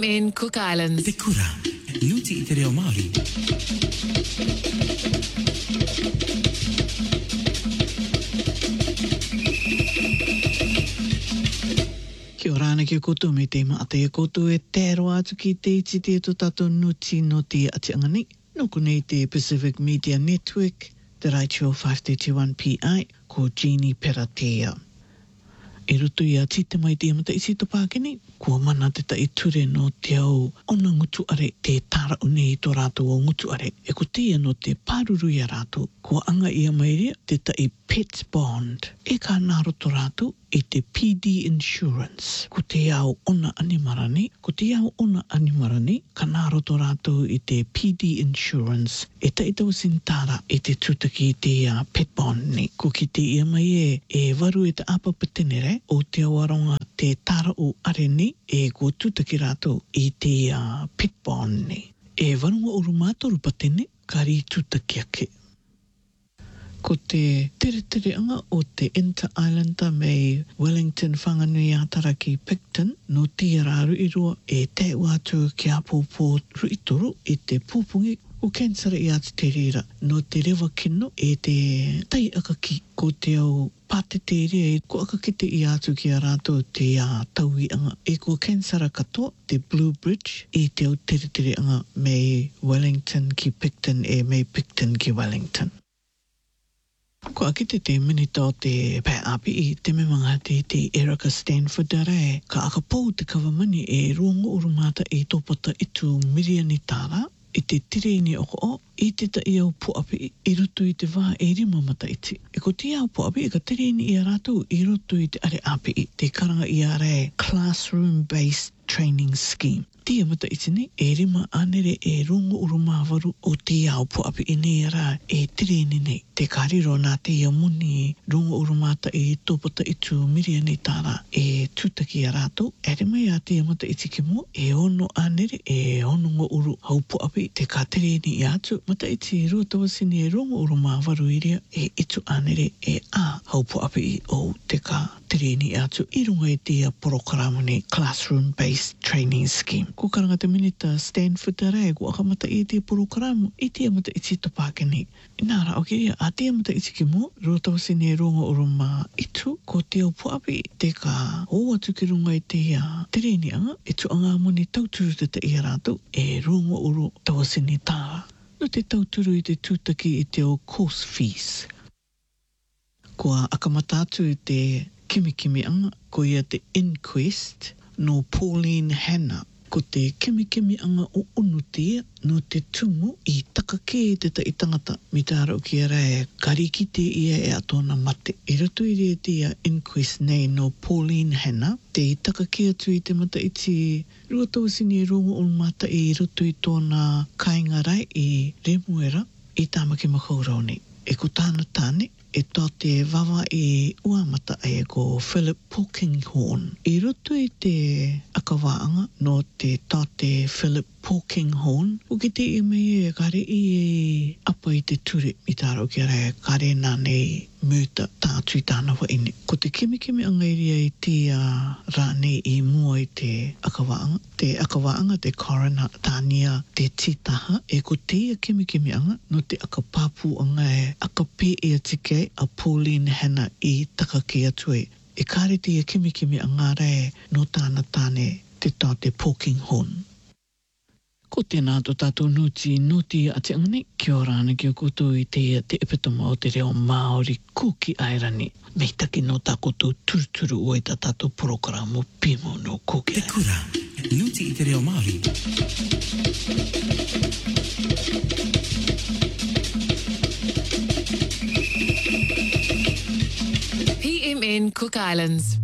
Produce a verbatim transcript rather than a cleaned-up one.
M N Cook Islands. Te kura, nuti i te reo Māori. Kia ora ana ki a koutou me te maata i a koutou e tēro atu ki te iti te to tātou nuti no te atianga nei. Noko nei te Pacific Media Network, te Raichio five thirty-one P I, ko Jeannie Peratea. E rutu i a tite mai te amata isi to pākeni, kua mana te ta i ture no te au ona ngutu are te tāra une i tō rātou o ngutu are. E ko tia no te pāruru i a rātou, kua anga i a mairea te ta i Pets Bond. E ka nāro tō rātou i te P D Insurance. Ko te au ona animarani, ko te au ona animarani, ka nāro tō rātou i te P D Insurance. E ta i tau sintara i te tūtaki i te uh, Pet Bond ni. Ko ki te ia mai e, e waru e te apa patenere o te awaronga te tāra o are ni e ko tūtaki rātou i te uh, Pet Bond ni. E warunga o rumātoru patene, ka ri tūtaki ake. Ko te tere tere anga o te Inter-Islander mei Wellington whanganui atara ki Picton no tia rāru i roa e te wātua ki a pōpō ruitoro i te pūpungi o kensara i atu te rira no te rewa kino e te tai akaki ko te au pātete rea e ko akakite i atu ki a rātou te uh, taui anga e ko kensara katoa te Blue Bridge i te au tere tere anga mei Wellington ki Picton e mei Picton ki Wellington. Ko aki te te minita o te pai api i te memanga te te Erica Stanford rai, ka akapou te kawamani e rongo urumata e tōpata i tu miriani tāra, i te tireni oko o, i te ta i au puapi i rutu i te wā e rima mata iti. E ko te au puapi i ka tireni i a rātou i rutu i te are api i te karanga i a rai Classroom-Based Training Scheme. Tia mata iti ni, e rima anere e rongo urumāwaru o te au puapi i nei rā e tireni nei. Te kariro nā te ia muni rongo urumata e tōpata i tu miriani tāra e tūtaki a rātou. E rima i a tia mata iti ki mo, e ono anere e ono ngā uru hau puapi te ka tireni i atu. Mata iti rua tawasini e rongo urumāwaru iria e itu anere e a hau puapi o te ka tireni i atu. I runga i tia porokarama ni Classroom-Based Training Scheme. Ko karanga te minita Stanford rai, ko akamata i te porokaramu, i te amata i te topakeni. Nāra, o kia, a te amata i te ki mo, rotawasini e rongo uruma itu, ko te au puapi, te ka o atu ki runga i te uh, tereni anga, e tu anga moni tauturu te te i rātou, e rongo uru tawasini tāra. No te tauturu i te tūtaki i te o course fees. Ko akamata atu i te kimikimi anga, ko ia te Inquest, no Pauline Hanna, ko te kimikimi anga o unutia no te tumu i takake te ta i tangata mi tā rau ki a rai kariki te ia e atona mate. I rutu i rea te Inquest nei no Pauline Hanna, te i takake atu i te mata i te rua tawasini e rongo o mata i rutu i tōna kainga rai i remuera i tāmaki makaurau nei. E ko tāna tāne, e tō te wawa i uamata e ko Philip Polkinghorne. I rutu i te akawaanga no te tō te Philip Polkinghorne, o ki te i mei e kare i e apa i te ture i tāro ki rai kare nā nei mūta tātui tāna wa ine. Ko te kimikimi anga iria i te uh, rānei i mua i te akawaanga. Te akawaanga, te coroner tānia te titaha, e ko te ia kimikimi anga no te akapāpū anga e akape e atike a Pauline Hanna i takake atu e. E kare te ia kimikimi anga rai no tāna tāne te tō te Polkinghorne. Ko tēnā tō tātou nuti nuti a te angani, kia ora ana ki o koutou i te te epitoma o te reo Māori kuki airani. Mei taki no tā koutou turuturu o i tā tātou porokaramu pimo no kuki Te kura, nuti i te reo Māori. P M N Cook Islands.